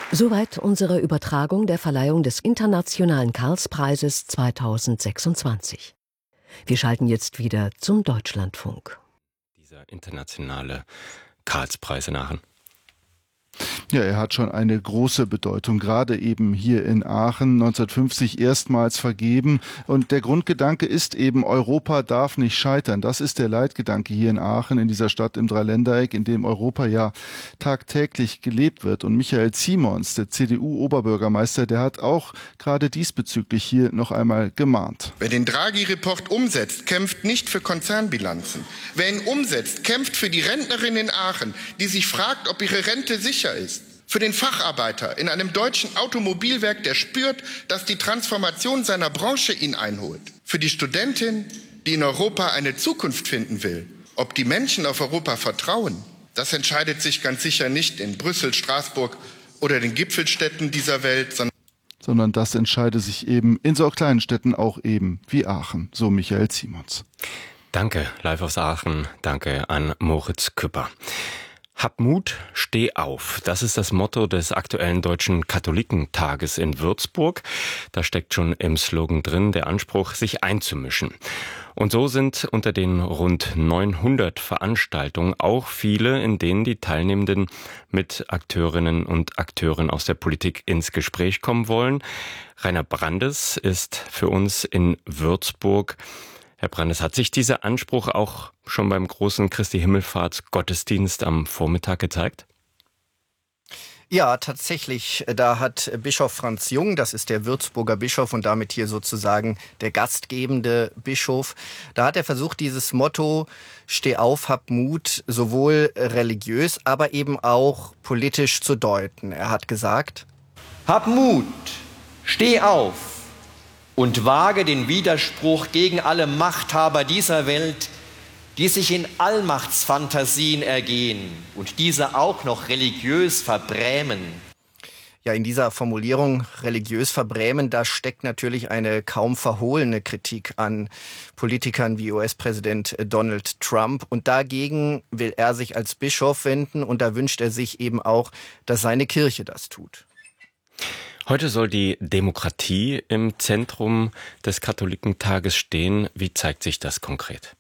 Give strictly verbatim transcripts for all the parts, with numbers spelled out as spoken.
Soweit unsere Übertragung der Verleihung des Internationalen Karlspreises zweitausendsechsundzwanzig. Wir schalten jetzt wieder zum Deutschlandfunk. Dieser internationale Karlspreis in Aachen. Ja, er hat schon eine große Bedeutung, gerade eben hier in Aachen, neunzehnhundertfünfzig erstmals vergeben. Und der Grundgedanke ist eben, Europa darf nicht scheitern. Das ist der Leitgedanke hier in Aachen, in dieser Stadt im Dreiländereck, in dem Europa ja tagtäglich gelebt wird. Und Michael Ziemons, der C D U-Oberbürgermeister, der hat auch gerade diesbezüglich hier noch einmal gemahnt. Wer den Draghi-Report umsetzt, kämpft nicht für Konzernbilanzen. Wer ihn umsetzt, kämpft für die Rentnerin in Aachen, die sich fragt, ob ihre Rente sicher ist. Für den Facharbeiter in einem deutschen Automobilwerk, der spürt, dass die Transformation seiner Branche ihn einholt. Für die Studentin, die in Europa eine Zukunft finden will. Ob die Menschen auf Europa vertrauen, das entscheidet sich ganz sicher nicht in Brüssel, Straßburg oder den Gipfelstädten dieser Welt, sondern sondern das entscheide sich eben in so kleinen Städten auch eben wie Aachen, so Michael Ziemons. Danke, live aus Aachen. Danke an Moritz Küpper. Hab Mut, steh auf. Das ist das Motto des aktuellen Deutschen Katholikentages in Würzburg. Da steckt schon im Slogan drin der Anspruch, sich einzumischen. Und so sind unter den rund neunhundert Veranstaltungen auch viele, in denen die Teilnehmenden mit Akteurinnen und Akteuren aus der Politik ins Gespräch kommen wollen. Rainer Brandes ist für uns in Würzburg. Herr Brandes, hat sich dieser Anspruch auch schon beim großen Christi-Himmelfahrts-Gottesdienst am Vormittag gezeigt? Ja, tatsächlich. Da hat Bischof Franz Jung, das ist der Würzburger Bischof und damit hier sozusagen der gastgebende Bischof, da hat er versucht, dieses Motto Steh auf, hab Mut, sowohl religiös, aber eben auch politisch zu deuten. Er hat gesagt: Hab Mut, steh auf und wage den Widerspruch gegen alle Machthaber dieser Welt, die sich in Allmachtsfantasien ergehen und diese auch noch religiös verbrämen. Ja, in dieser Formulierung religiös verbrämen, da steckt natürlich eine kaum verhohlene Kritik an Politikern wie U S-Präsident Donald Trump. Und dagegen will er sich als Bischof wenden und da wünscht er sich eben auch, dass seine Kirche das tut. Heute soll die Demokratie im Zentrum des Katholikentages stehen. Wie zeigt sich das konkret?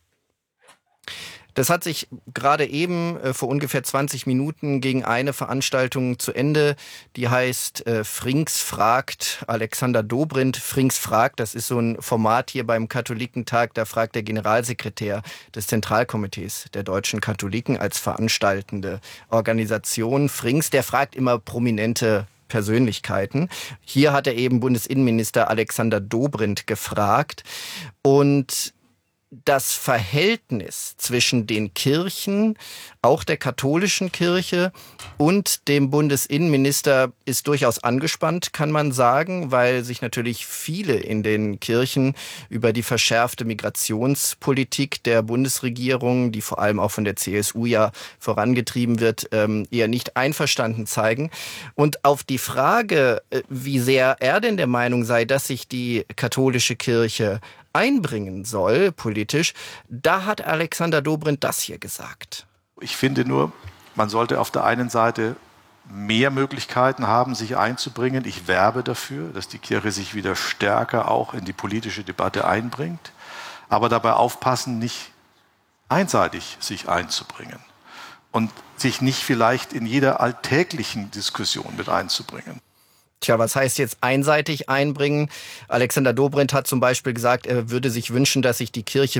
Das hat sich gerade eben äh, vor ungefähr zwanzig Minuten gegen eine Veranstaltung zu Ende, die heißt äh, Frings fragt, Alexander Dobrindt Frings fragt, das ist so ein Format hier beim Katholikentag, da fragt der Generalsekretär des Zentralkomitees der deutschen Katholiken als veranstaltende Organisation Frings, der fragt immer prominente Persönlichkeiten. Hier hat er eben Bundesinnenminister Alexander Dobrindt gefragt und das Verhältnis zwischen den Kirchen, auch der katholischen Kirche und dem Bundesinnenminister ist durchaus angespannt, kann man sagen, weil sich natürlich viele in den Kirchen über die verschärfte Migrationspolitik der Bundesregierung, die vor allem auch von der C S U ja vorangetrieben wird, eher nicht einverstanden zeigen. Und auf die Frage, wie sehr er denn der Meinung sei, dass sich die katholische Kirche einbringen soll, politisch, da hat Alexander Dobrindt das hier gesagt. Ich finde nur, man sollte auf der einen Seite mehr Möglichkeiten haben, sich einzubringen. Ich werbe dafür, dass die Kirche sich wieder stärker auch in die politische Debatte einbringt, aber dabei aufpassen, nicht einseitig sich einzubringen und sich nicht vielleicht in jeder alltäglichen Diskussion mit einzubringen. Tja, was heißt jetzt einseitig einbringen? Alexander Dobrindt hat zum Beispiel gesagt, er würde sich wünschen, dass sich die Kirche